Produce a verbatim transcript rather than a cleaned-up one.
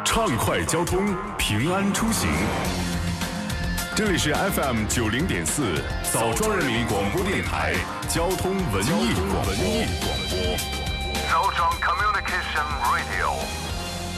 畅快交通，平安出行。这里是 F M 九零点四枣庄人民广播电台交通文艺广播。